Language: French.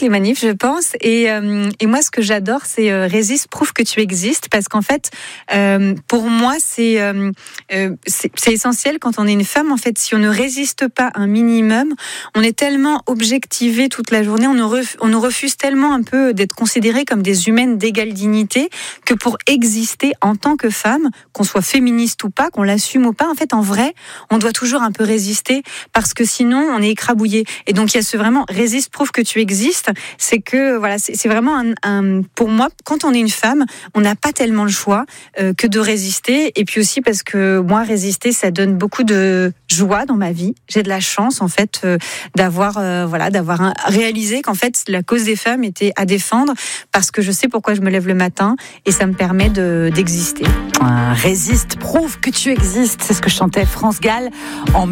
les manifs, je pense. Et moi, ce que j'adore, c'est résiste, prouve que tu existes, parce qu'en fait, pour moi, c'est essentiel quand on est une femme. En fait, si on ne résiste pas un minimum, on est tellement objectivé toute la journée, on nous refuse tellement un peu d'être considérés comme des humaines d'égale dignité, que pour exister en tant que femme, qu'on soit féministe ou pas, qu'on l'assume ou pas, en fait, en vrai, on doit toujours un peu résister, parce que sinon, on est écrabouillé. Et donc, il y a ce vraiment résiste, prouve que tu existes. C'est que voilà, c'est vraiment pour moi, quand on est une femme, on n'a pas tellement le choix que de résister. Et puis aussi parce que moi, résister, ça donne beaucoup de joie dans ma vie. J'ai de la chance en fait d'avoir réalisé qu'en fait la cause des femmes était à défendre, parce que je sais pourquoi je me lève le matin et ça me permet d'exister. Résiste, prouve que tu existes. C'est ce que chantait France Gall en